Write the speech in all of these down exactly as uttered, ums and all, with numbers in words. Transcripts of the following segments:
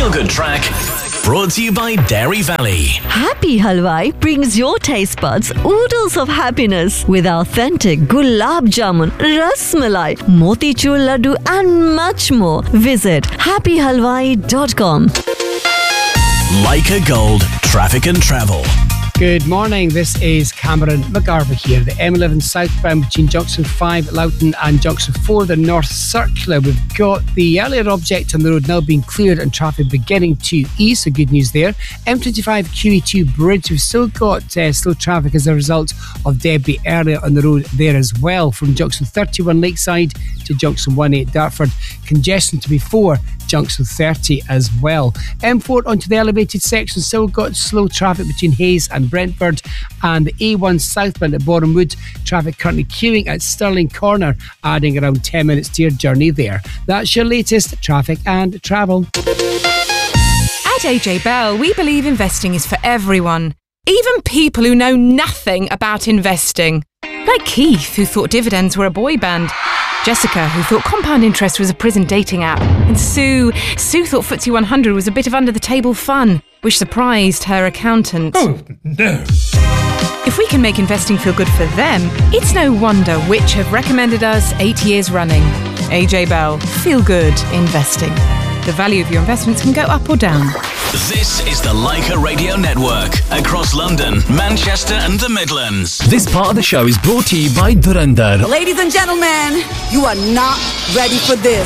feel-good track brought to you by Dairy Valley. Happy Halwai brings your taste buds oodles of happiness with authentic gulab jamun, ras malai, motichur laddu and much more. Visit happy halwai dot com. Leica Gold Traffic and Travel. Good morning, this is Cameron McGarvey here. The M eleven southbound between Junction five, Loughton and Junction four, the North Circular. We've got the earlier object on the road now being cleared and traffic beginning to ease, so good news there. M twenty-five Q E two Bridge, we've still got uh, slow traffic as a result of debris earlier on the road there as well. From Junction thirty-one Lakeside to Junction eighteen Dartford, congestion to before Junction thirty as well. M four onto the elevated section, still got slow traffic between Hayes and Brentford, and the A one southbound at Borehamwood, traffic currently queuing at Stirling Corner, adding around ten minutes to your journey there. That's your latest traffic and travel. At A J Bell, we believe investing is for everyone, even people who know nothing about investing. Like Keith, who thought dividends were a boy band. Jessica, who thought compound interest was a prison dating app. And Sue, Sue thought F T S E one hundred was a bit of under-the-table fun, which surprised her accountant. Oh, no. If we can make investing feel good for them, it's no wonder Which have recommended us eight years running. A J Bell, feel good investing. The value of your investments can go up or down. This is the Leica Radio Network across London, Manchester and the Midlands. This part of the show is brought to you by Dhurandhar. Ladies and gentlemen, you are not ready for this.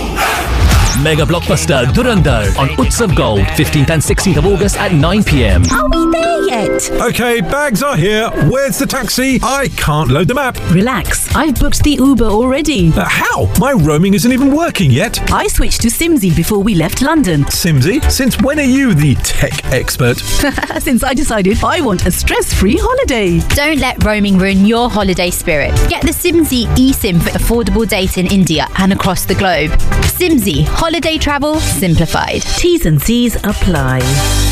Mega blockbuster Dhurandhar on Utsav Gold, fifteenth and sixteenth of August at nine p.m. Are we there yet? Okay, bags are here. Where's the taxi? I can't load the map. Relax, I've booked the Uber already. Uh, how? My roaming isn't even working yet. I switched to Simsy before we left London. Simsy? Since when are you the tech expert? Since I decided I want a stress-free holiday. Don't let roaming ruin your holiday spirit. Get the Simsy eSIM for affordable data in India and across the globe. Simsy, holiday travel simplified. T's and C's apply.